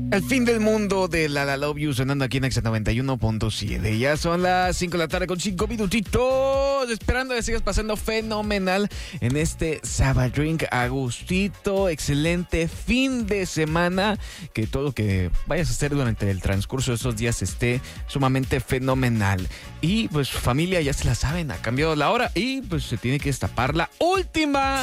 El fin del mundo de La Love You sonando aquí en Exa 91.7. Ya son las 5 de la tarde con 5 minutitos. Esperando que sigas pasando fenomenal en este Sabbath Drink a gustito. Excelente fin de semana. Que todo lo que vayas a hacer durante el transcurso de esos días esté sumamente fenomenal. Y pues familia, ya se la saben, ha cambiado la hora y pues se tiene que destapar la última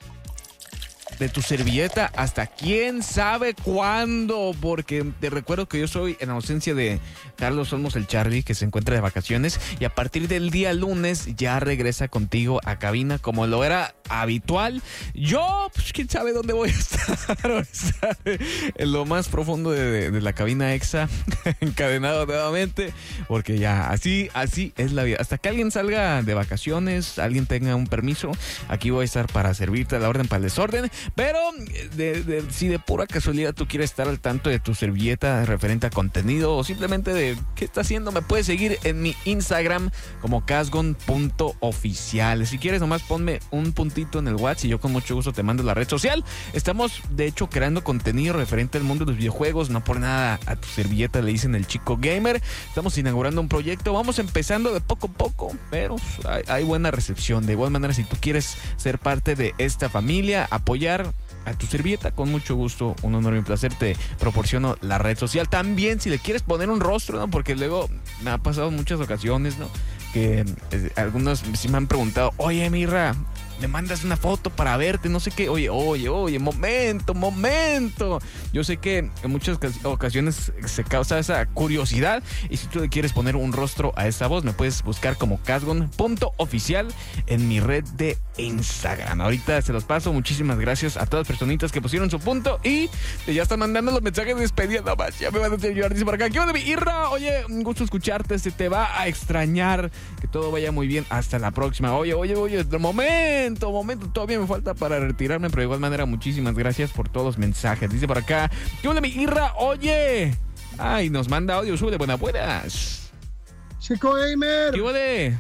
de tu servilleta hasta quién sabe cuándo, porque te recuerdo que yo soy en ausencia de Carlos Olmos el Charlie, que se encuentra de vacaciones, y a partir del día lunes ya regresa contigo a cabina como lo era habitual. Yo, pues quién sabe dónde voy a estar, en lo más profundo de la cabina Exa, encadenado nuevamente, porque ya así es la vida. Hasta que alguien salga de vacaciones, alguien tenga un permiso, aquí voy a estar para servirte a la orden para el desorden. Pero si de pura casualidad tú quieres estar al tanto de tu servilleta referente a contenido o simplemente de qué está haciendo, me puedes seguir en mi Instagram como casgon.oficial. Si quieres nomás ponme un puntito en el WhatsApp y yo con mucho gusto te mando la red social. Estamos de hecho creando contenido referente al mundo de los videojuegos. No por nada a tu servilleta le dicen el chico gamer. Estamos inaugurando un proyecto. Vamos empezando de poco a poco, pero hay buena recepción. De igual manera, si tú quieres ser parte de esta familia, apoyar a tu servilleta, con mucho gusto, un honor y un placer, te proporciono la red social. También si le quieres poner un rostro, ¿no? Porque luego me ha pasado en muchas ocasiones, ¿no? Que algunos sí me han preguntado, oye, Mirra, me mandas una foto para verte, no sé qué. Oye, momento. Yo sé que en muchas ocasiones se causa esa curiosidad y si tú le quieres poner un rostro a esa voz, me puedes buscar como casgon.oficial en mi red de Instagram. Ahorita se los paso. Muchísimas gracias a todas las personitas que pusieron su punto y ya están mandando los mensajes de despedida. Nada más, ya me van a llevar, dice por acá. ¿Qué onda, mi Irra? Oye, un gusto escucharte, se te va a extrañar. Que todo vaya muy bien. Hasta la próxima. Oye, momento, todavía me falta para retirarme, pero de igual manera muchísimas gracias por todos los mensajes. Dice por acá, ¿qué onda, mi Irra? Oye, ay, nos manda audio, súbele, buenas. Chico Gamer, ¿qué onda?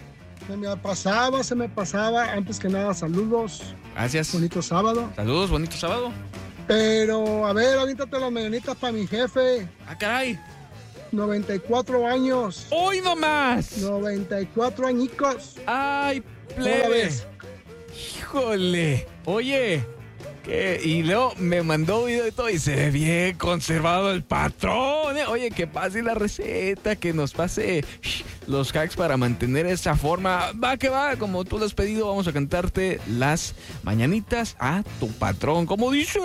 Se me pasaba, antes que nada, saludos. Gracias. Bonito sábado. Saludos, bonito sábado. Pero, a ver, avíntate las mañanitas para mi jefe. Ah, caray. 94 años. ¡Hoy nomás! 94 añicos. ¡Ay, ¿Cómo la ves? Híjole. Oye, ¿qué? Y luego me mandó video y todo y se ve bien conservado el patrón. Oye, que pase la receta, que nos pase los hacks para mantener esa forma. Va que va, como tú lo has pedido, vamos a cantarte las mañanitas a tu patrón. ¿Cómo dice?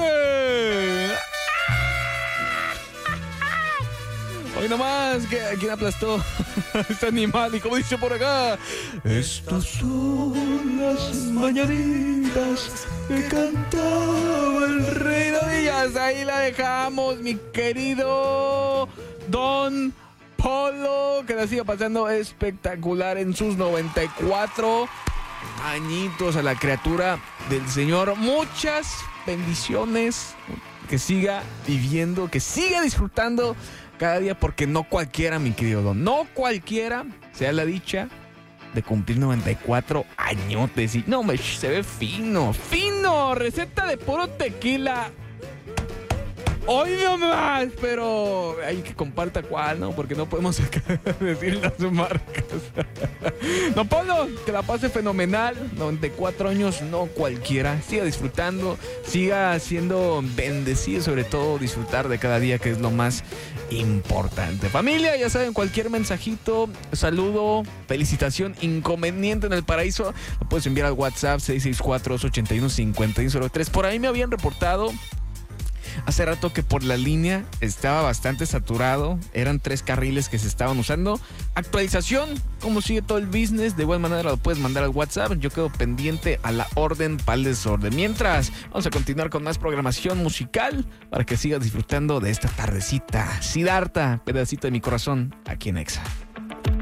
Hoy nomás, ¿quién aplastó este animal? Y como dice por acá, estas son las mañanitas que cantaba el rey David. Ahí la dejamos, mi querido Don Polo, que la siga pasando espectacular en sus 94 añitos a la criatura del Señor. Muchas bendiciones, que siga viviendo, que siga disfrutando cada día, porque no cualquiera, mi querido Don, no cualquiera se da la dicha de cumplir 94 añotes. Y no, se ve fino, receta de puro tequila. Hoy nomás, pero hay que comparta cuál, ¿no? Porque no podemos decir las marcas. No, Pablo, que la pase fenomenal. 94 años, no cualquiera. Siga disfrutando, siga siendo bendecido, sobre todo disfrutar de cada día, que es lo más importante. Familia, ya saben, cualquier mensajito, saludo, felicitación, inconveniente en el paraíso, lo puedes enviar al WhatsApp 664-881-5103. Por ahí me habían reportado hace rato que por la línea estaba bastante saturado. Eran 3 carriles que se estaban usando. Actualización, cómo sigue todo el business. De igual manera lo puedes mandar al WhatsApp. Yo quedo pendiente a la orden para el desorden. Mientras, vamos a continuar con más programación musical para que sigas disfrutando de esta tardecita. Siddhartha, pedacito de mi corazón, aquí en Exa.